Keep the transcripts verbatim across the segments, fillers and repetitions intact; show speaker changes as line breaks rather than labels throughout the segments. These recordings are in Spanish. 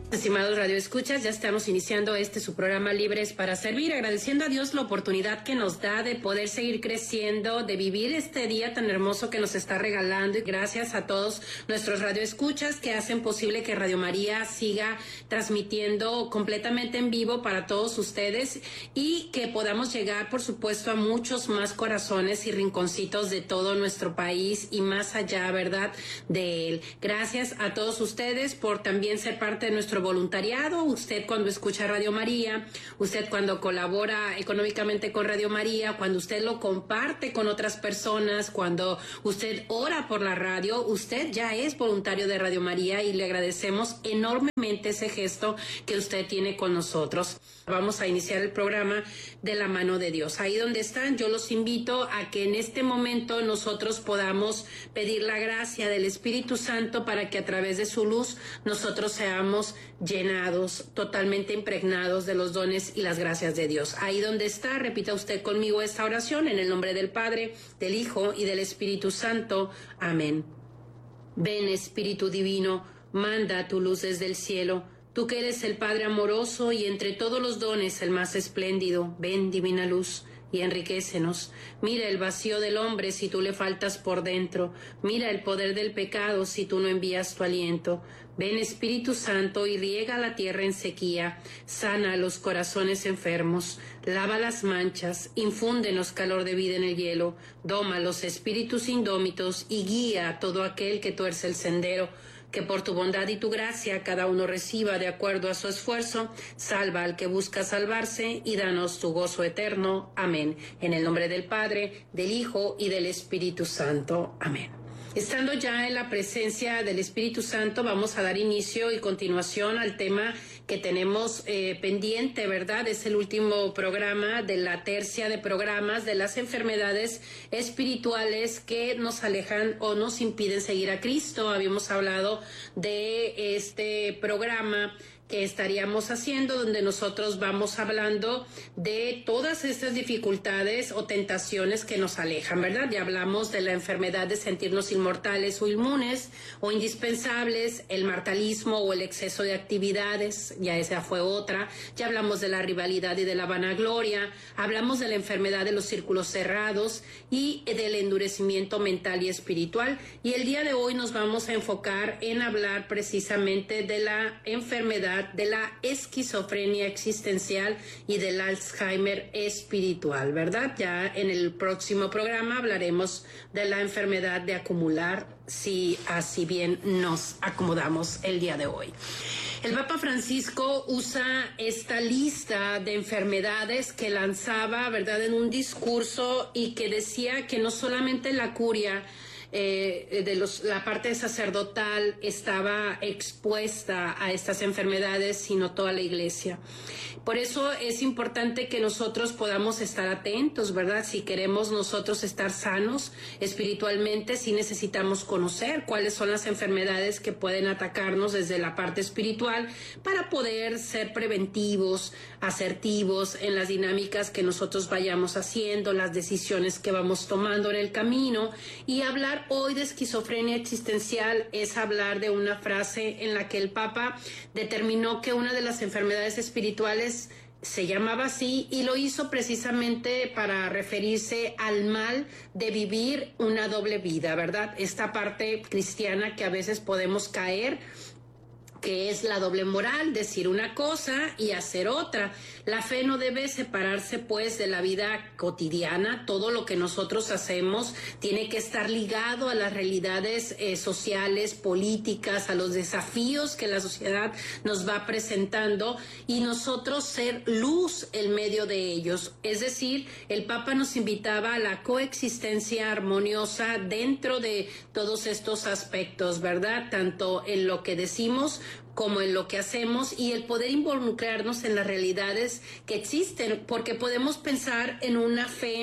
Estimados radioescuchas, ya estamos iniciando este su programa Libres para Servir, agradeciendo a Dios la oportunidad que nos da de poder seguir creciendo, de vivir este día tan hermoso que nos está regalando, y gracias a todos nuestros radioescuchas que hacen posible que Radio María siga transmitiendo completamente en vivo para todos ustedes y que podamos llegar, por supuesto, a muchos más corazones y rinconcitos de todo nuestro país y más allá, ¿verdad?, de él. Gracias a todos ustedes por también ser parte de nuestro voluntariado. Usted cuando escucha Radio María, usted cuando colabora económicamente con Radio María, cuando usted lo comparte con otras personas, cuando usted ora por la radio, usted ya es voluntario de Radio María y le agradecemos enormemente ese gesto que usted tiene con nosotros. Vamos a iniciar el programa de la mano de Dios. Ahí donde están, yo los invito a que en este momento nosotros podamos pedir la gracia del Espíritu Santo para que a través de su luz nosotros seamos llenados, totalmente impregnados de los dones y las gracias de Dios. Ahí donde está, repita usted conmigo esta oración en el nombre del Padre, del Hijo y del Espíritu Santo. Amén. Ven, Espíritu Divino, manda tu luz desde el cielo. Tú que eres el Padre amoroso y entre todos los dones el más espléndido, ven, divina luz, y enriquécenos. Mira el vacío del hombre si tú le faltas por dentro. Mira el poder del pecado si tú no envías tu aliento. Ven, Espíritu Santo, y riega la tierra en sequía. Sana a los corazones enfermos. Lava las manchas. Infúndenos calor de vida en el hielo. Doma los espíritus indómitos y guía a todo aquel que tuerce el sendero. Que por tu bondad y tu gracia cada uno reciba de acuerdo a su esfuerzo. Salva al que busca salvarse y danos tu gozo eterno. Amén. En el nombre del Padre, del Hijo y del Espíritu Santo. Amén. Estando ya en la presencia del Espíritu Santo, vamos a dar inicio y continuación al tema que tenemos eh, pendiente, ¿verdad? Es el último programa de la tercia de programas de las enfermedades espirituales que nos alejan o nos impiden seguir a Cristo. Habíamos hablado de este programa que estaríamos haciendo, donde nosotros vamos hablando de todas estas dificultades o tentaciones que nos alejan, ¿verdad? Ya hablamos de la enfermedad de sentirnos inmortales o inmunes o indispensables, el mortalismo o el exceso de actividades, ya esa fue otra. Ya hablamos de la rivalidad y de la vanagloria, hablamos de la enfermedad de los círculos cerrados y del endurecimiento mental y espiritual. Y el día de hoy nos vamos a enfocar en hablar precisamente de la enfermedad de la esquizofrenia existencial y del Alzheimer espiritual, ¿verdad? Ya en el próximo programa hablaremos de la enfermedad de acumular, si así bien nos acomodamos el día de hoy. El Papa Francisco usa esta lista de enfermedades que lanzaba, ¿verdad?, en un discurso y que decía que no solamente la curia Eh, de los, la parte sacerdotal estaba expuesta a estas enfermedades, sino toda la iglesia. Por eso es importante que nosotros podamos estar atentos, ¿verdad? Si queremos nosotros estar sanos espiritualmente, sí necesitamos conocer cuáles son las enfermedades que pueden atacarnos desde la parte espiritual para poder ser preventivos, asertivos en las dinámicas que nosotros vayamos haciendo, las decisiones que vamos tomando en el camino. Y hablar hoy de esquizofrenia existencial es hablar de una frase en la que el Papa determinó que una de las enfermedades espirituales se llamaba así y lo hizo precisamente para referirse al mal de vivir una doble vida, ¿verdad? Esta parte cristiana que a veces podemos caer, que es la doble moral, decir una cosa y hacer otra. La fe no debe separarse pues de la vida cotidiana. Todo lo que nosotros hacemos tiene que estar ligado a las realidades eh, sociales, políticas, a los desafíos que la sociedad nos va presentando y nosotros ser luz en medio de ellos. Es decir, el Papa nos invitaba a la coexistencia armoniosa dentro de todos estos aspectos, ¿verdad? Tanto en lo que decimos como en lo que hacemos y el poder involucrarnos en las realidades que existen, porque podemos pensar en una fe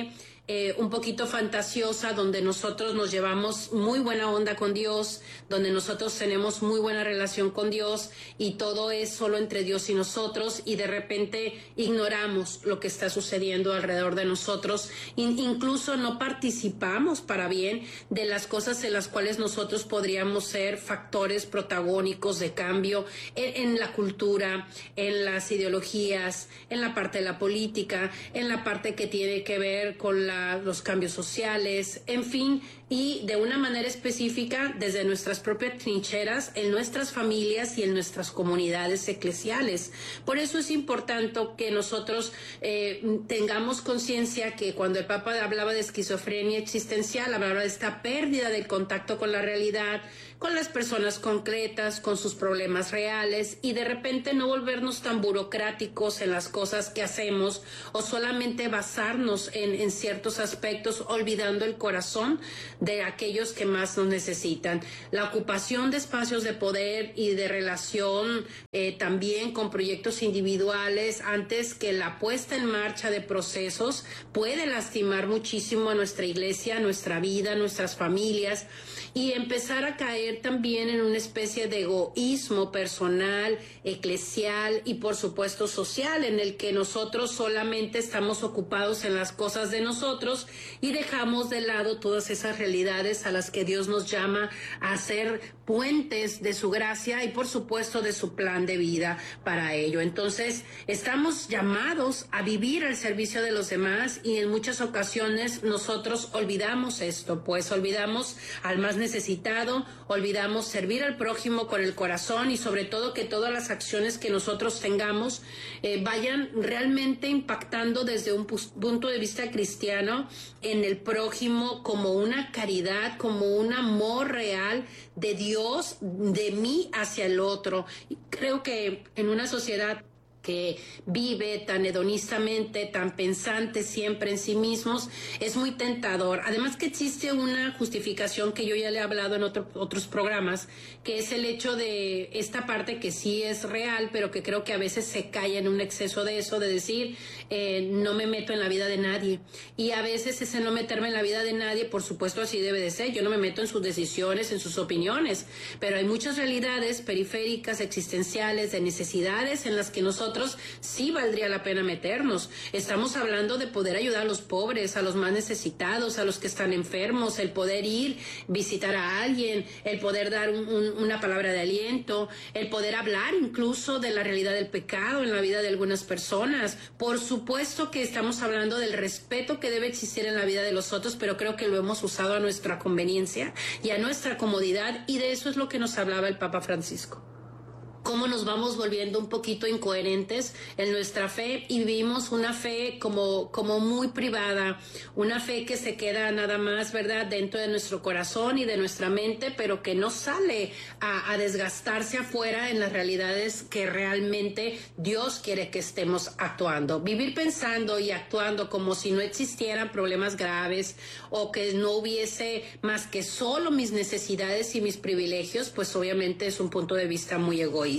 eh, un poquito fantasiosa, donde nosotros nos llevamos muy buena onda con Dios, donde nosotros tenemos muy buena relación con Dios y todo es solo entre Dios y nosotros, y de repente ignoramos lo que está sucediendo alrededor de nosotros, in- incluso no participamos para bien de las cosas en las cuales nosotros podríamos ser factores protagónicos de cambio en, en la cultura, en las ideologías, en la parte de la política, en la parte que tiene que ver con la, los cambios sociales, en fin, y de una manera específica desde nuestras propias trincheras, en nuestras familias y en nuestras comunidades eclesiales. Por eso es importante que nosotros eh, tengamos conciencia que cuando el Papa hablaba de esquizofrenia existencial, hablaba de esta pérdida del contacto con la realidad, con las personas concretas, con sus problemas reales, y de repente no volvernos tan burocráticos en las cosas que hacemos o solamente basarnos en, en ciertos aspectos, olvidando el corazón de aquellos que más nos necesitan. La ocupación de espacios de poder y de relación eh, también con proyectos individuales antes que la puesta en marcha de procesos puede lastimar muchísimo a nuestra iglesia, a nuestra vida, a nuestras familias, y empezar a caer también en una especie de egoísmo personal, eclesial y por supuesto social, en el que nosotros solamente estamos ocupados en las cosas de nosotros y dejamos de lado todas esas realidades a las que Dios nos llama a ser puentes de su gracia y por supuesto de su plan de vida para ello. Entonces, estamos llamados a vivir al servicio de los demás y en muchas ocasiones nosotros olvidamos esto, pues olvidamos al más necesitado, olvidamos servir al prójimo con el corazón y sobre todo que todas las acciones que nosotros tengamos eh, vayan realmente impactando desde un punto de vista cristiano en el prójimo como una caridad, como un amor real de Dios, de mí hacia el otro. Y creo que en una sociedad que vive tan hedonistamente, tan pensante siempre en sí mismos, es muy tentador. Además que existe una justificación que yo ya le he hablado en otro, otros programas, que es el hecho de esta parte que sí es real, pero que creo que a veces se cae en un exceso de eso, de decir, eh, no me meto en la vida de nadie. Y a veces ese no meterme en la vida de nadie, por supuesto así debe de ser, yo no me meto en sus decisiones, en sus opiniones, pero hay muchas realidades periféricas, existenciales, de necesidades en las que nosotros sí valdría la pena meternos. Estamos hablando de poder ayudar a los pobres, a los más necesitados, a los que están enfermos, el poder ir, visitar a alguien, el poder dar un, un, una palabra de aliento, el poder hablar incluso de la realidad del pecado en la vida de algunas personas. Por supuesto que estamos hablando del respeto que debe existir en la vida de los otros, pero creo que lo hemos usado a nuestra conveniencia y a nuestra comodidad, y de eso es lo que nos hablaba el Papa Francisco. Cómo nos vamos volviendo un poquito incoherentes en nuestra fe y vivimos una fe como, como muy privada, una fe que se queda nada más, ¿verdad?, dentro de nuestro corazón y de nuestra mente, pero que no sale a, a desgastarse afuera en las realidades que realmente Dios quiere que estemos actuando. Vivir pensando y actuando como si no existieran problemas graves o que no hubiese más que solo mis necesidades y mis privilegios, pues obviamente es un punto de vista muy egoísta.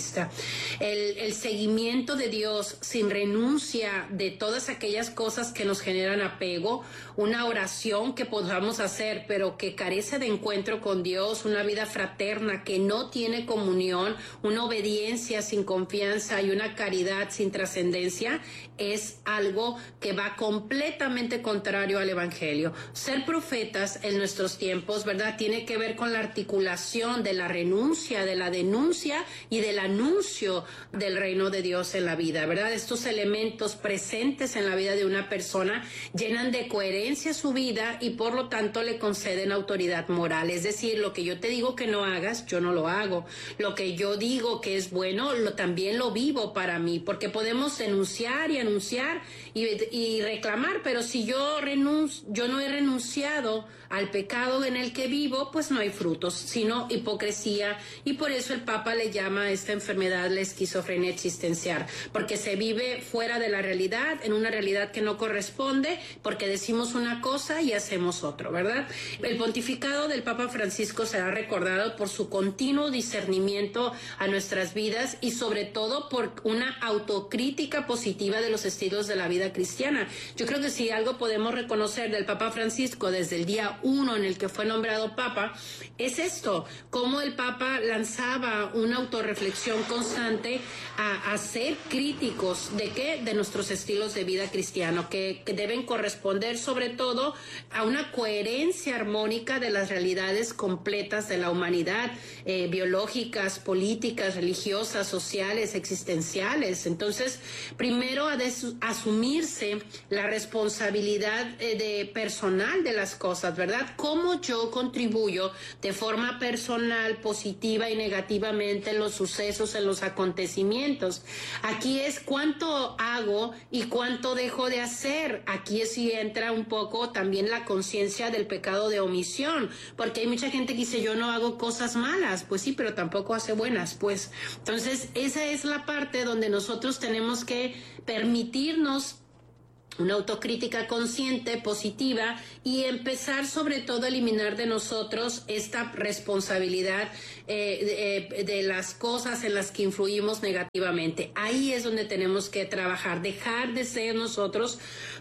El, el seguimiento de Dios sin renuncia de todas aquellas cosas que nos generan apego, una oración que podamos hacer pero que carece de encuentro con Dios, una vida fraterna que no tiene comunión, una obediencia sin confianza y una caridad sin trascendencia, es algo que va completamente contrario al Evangelio. Ser profetas en nuestros tiempos, ¿verdad?, tiene que ver con la articulación de la renuncia, de la denuncia y de la anuncio del reino de Dios en la vida, ¿verdad? Estos elementos presentes en la vida de una persona llenan de coherencia su vida y por lo tanto le conceden autoridad moral. Es decir, lo que yo te digo que no hagas, yo no lo hago. Lo que yo digo que es bueno, lo, también lo vivo para mí, porque podemos denunciar y anunciar y, y reclamar, pero si yo renuncio, yo no he renunciado al pecado en el que vivo, pues no hay frutos, sino hipocresía, y por eso el Papa le llama a esta enfermedad enfermedad, la esquizofrenia existencial, porque se vive fuera de la realidad, en una realidad que no corresponde, porque decimos una cosa y hacemos otro, ¿verdad? El pontificado del Papa Francisco será recordado por su continuo discernimiento a nuestras vidas y sobre todo por una autocrítica positiva de los estilos de la vida cristiana. Yo creo que si algo podemos reconocer del Papa Francisco desde el día uno en el que fue nombrado Papa, es esto, cómo el Papa lanzaba una autorreflexión constante a, a ser críticos de qué, de nuestros estilos de vida cristiano, que, que deben corresponder sobre todo a una coherencia armónica de las realidades completas de la humanidad, eh, biológicas, políticas, religiosas, sociales, existenciales. Entonces, primero ha de su, asumirse la responsabilidad eh, de personal de las cosas, ¿verdad? Cómo yo contribuyo de forma personal, positiva y negativamente en los sucesos, en los acontecimientos. Aquí es cuánto hago y cuánto dejo de hacer. Aquí es si entra un poco también la conciencia del pecado de omisión, porque hay mucha gente que dice yo no hago cosas malas, pues sí, pero tampoco hace buenas, pues. Entonces, esa es la parte donde nosotros tenemos que permitirnos una autocrítica consciente, positiva, y empezar sobre todo a eliminar de nosotros esta responsabilidad eh, de, de las cosas en las que influimos negativamente. Ahí es donde tenemos que trabajar, dejar de ser nosotros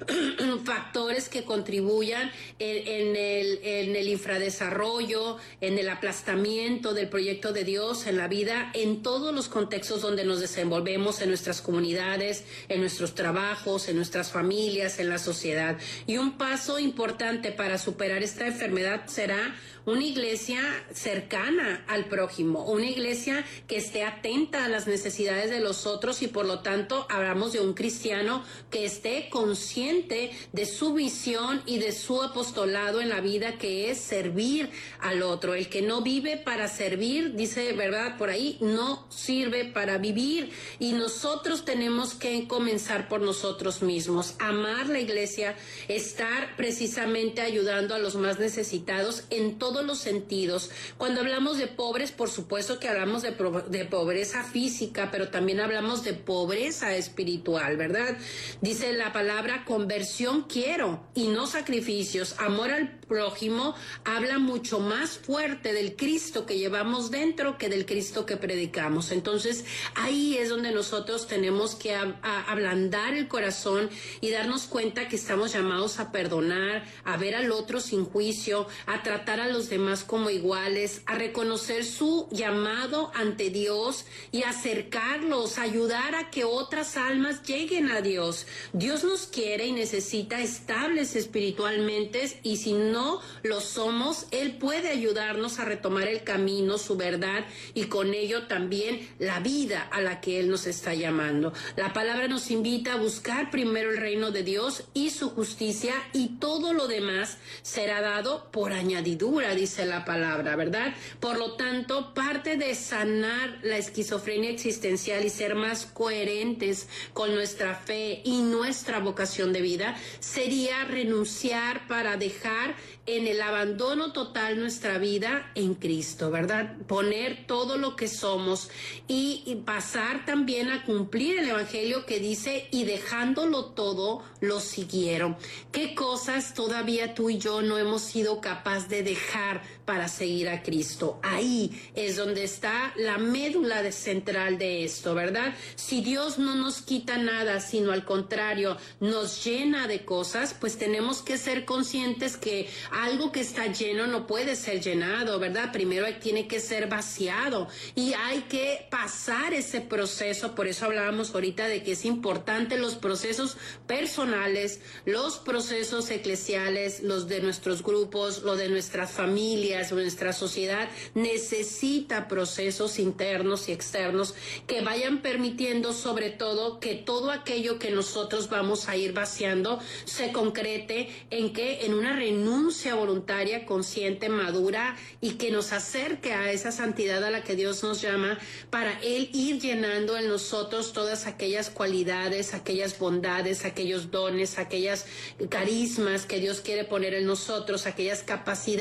factores que contribuyan en, en, el, en el infradesarrollo, en el aplastamiento del proyecto de Dios en la vida, en todos los contextos donde nos desenvolvemos, en nuestras comunidades, en nuestros trabajos, en nuestras familias, en la sociedad. Y un paso importante para superar esta enfermedad será una iglesia cercana al prójimo, una iglesia que esté atenta a las necesidades de los otros y por lo tanto hablamos de un cristiano que esté consciente de su visión y de su apostolado en la vida, que es servir al otro. El que no vive para servir, dice, ¿verdad? Por ahí, no sirve para vivir, y nosotros tenemos que comenzar por nosotros mismos, amar la iglesia, estar precisamente ayudando a los más necesitados en todo todos los sentidos. Cuando hablamos de pobres, por supuesto que hablamos de, de pobreza física, pero también hablamos de pobreza espiritual, ¿verdad? Dice la palabra conversión quiero y no sacrificios. Amor al prójimo habla mucho más fuerte del Cristo que llevamos dentro que del Cristo que predicamos. Entonces, ahí es donde nosotros tenemos que a, a ablandar el corazón y darnos cuenta que estamos llamados a perdonar, a ver al otro sin juicio, a tratar a los demás como iguales, a reconocer su llamado ante Dios y acercarlos, ayudar a que otras almas lleguen a Dios. Dios nos quiere y necesita estables espiritualmente, y si no lo somos, Él puede ayudarnos a retomar el camino, su verdad, y con ello también la vida a la que Él nos está llamando. La palabra nos invita a buscar primero el reino de Dios y su justicia, y todo lo demás será dado por añadidura, dice la palabra, ¿verdad? Por lo tanto, parte de sanar la esquizofrenia existencial y ser más coherentes con nuestra fe y nuestra vocación de vida sería renunciar para dejar en el abandono total nuestra vida en Cristo, ¿verdad? Poner todo lo que somos y, y pasar también a cumplir el evangelio que dice, y dejándolo todo, lo siguieron. ¿Qué cosas todavía tú y yo no hemos sido capaz de dejar para seguir a Cristo? Ahí es donde está la médula central de esto, ¿verdad? Si Dios no nos quita nada, sino al contrario, nos llena de cosas, pues tenemos que ser conscientes que algo que está lleno no puede ser llenado, ¿verdad? Primero tiene que ser vaciado y hay que pasar ese proceso. Por eso hablábamos ahorita de que es importante los procesos personales, los procesos eclesiales, los de nuestros grupos, lo de nuestras familias, nuestra sociedad necesita procesos internos y externos que vayan permitiendo sobre todo que todo aquello que nosotros vamos a ir vaciando se concrete en que en una renuncia voluntaria, consciente, madura, y que nos acerque a esa santidad a la que Dios nos llama, para Él ir llenando en nosotros todas aquellas cualidades, aquellas bondades, aquellos dones, aquellas carismas que Dios quiere poner en nosotros, aquellas capacidades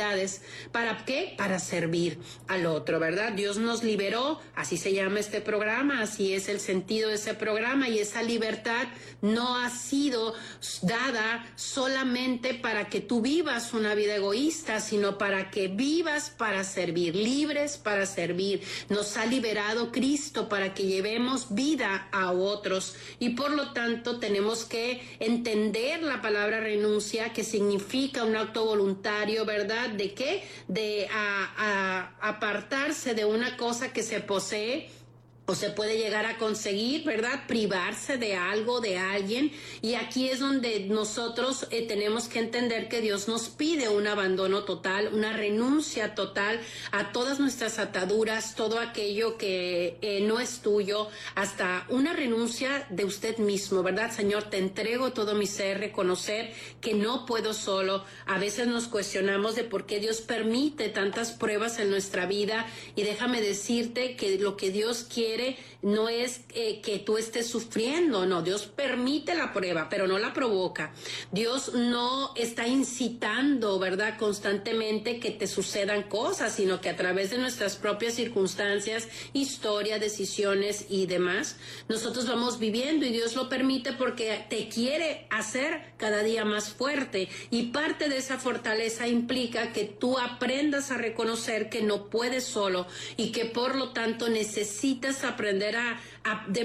¿Para qué? Para servir al otro, ¿verdad? Dios nos liberó, así se llama este programa, así es el sentido de ese programa, y esa libertad no ha sido dada solamente para que tú vivas una vida egoísta, sino para que vivas para servir, libres para servir. Nos ha liberado Cristo para que llevemos vida a otros, y por lo tanto tenemos que entender la palabra renuncia, que significa un acto voluntario, ¿verdad? ¿De qué? De a, a, apartarse de una cosa que se posee o se puede llegar a conseguir, ¿verdad? Privarse de algo, de alguien. Y aquí es donde nosotros eh, tenemos que entender que Dios nos pide un abandono total, una renuncia total a todas nuestras ataduras, todo aquello que eh, no es tuyo, hasta una renuncia de usted mismo, ¿verdad? Señor, te entrego todo mi ser, reconocer que no puedo solo. A veces nos cuestionamos de por qué Dios permite tantas pruebas en nuestra vida, y déjame decirte que lo que Dios quiere no es eh, que tú estés sufriendo, no, Dios permite la prueba, pero no la provoca. Dios no está incitando, ¿verdad?, constantemente que te sucedan cosas, sino que a través de nuestras propias circunstancias, historia, decisiones y demás, nosotros vamos viviendo, y Dios lo permite porque te quiere hacer cada día más fuerte, y parte de esa fortaleza implica que tú aprendas a reconocer que no puedes solo, y que por lo tanto necesitas aprender a, a de